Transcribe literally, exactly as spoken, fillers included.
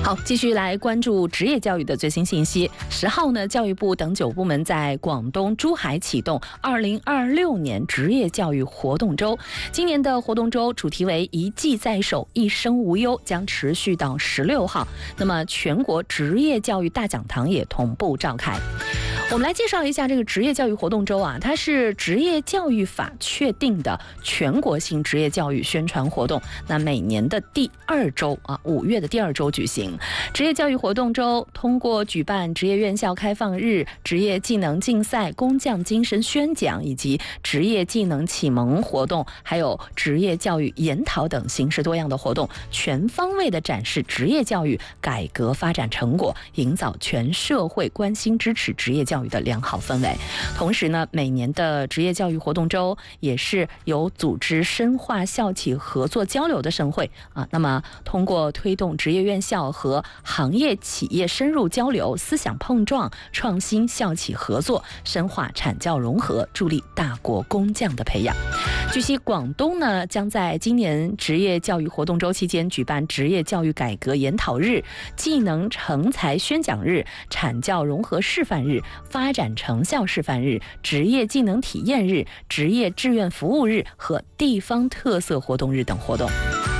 好，继续来关注职业教育的最新信息。十号呢，教育部等九部门在广东珠海启动二零二六年职业教育活动周。今年的活动周主题为"一技在手，一生无忧"，将持续到十六号。那么，全国职业教育大讲堂也同步召开。我们来介绍一下这个职业教育活动周啊，它是职业教育法确定的全国性职业教育宣传活动。那每年的第二周啊，五月的第二周举行。职业教育活动周通过举办职业院校开放日、职业技能竞赛、工匠精神宣讲以及职业技能启蒙活动，还有职业教育研讨等形式多样的活动，全方位的展示职业教育改革发展成果，营造全社会关心支持职业教育教育的良好氛围。同时呢，每年的职业教育活动周也是有组织深化校企合作交流的盛会啊。那么，通过推动职业院校和行业企业深入交流、思想碰撞、创新校企合作，深化产教融合，助力大国工匠的培养。据悉，广东呢将在今年职业教育活动周期间举办职业教育改革研讨日、技能成才宣讲日、产教融合示范日、发展成效示范日、职业技能体验日、职业志愿服务日和地方特色活动日等活动。